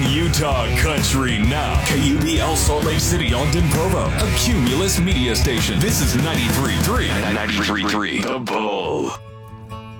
Talking Utah country now. KUBL Salt Lake City, Ogden, Provo. A Cumulus media station. This is 93.3. 93.3. The Bull.